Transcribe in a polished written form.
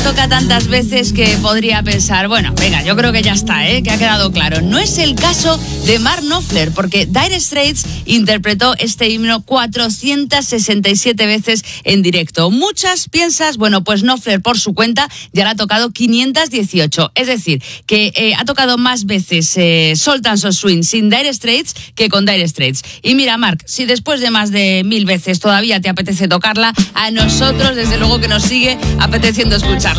toca tantas veces que podría pensar, bueno, venga, yo creo que ya está, que ha quedado claro. No es el caso de Mark Knopfler, porque Dire Straits interpretó este himno 467 veces en directo. Muchas piensas, bueno, pues Knopfler por su cuenta ya la ha tocado 518. Es decir, que ha tocado más veces Salt and Soul Swing sin Dire Straits que con Dire Straits. Y mira, Mark, si después de más de 1000 veces todavía te apetece tocarla, a nosotros desde luego que nos sigue apeteciendo escucharla.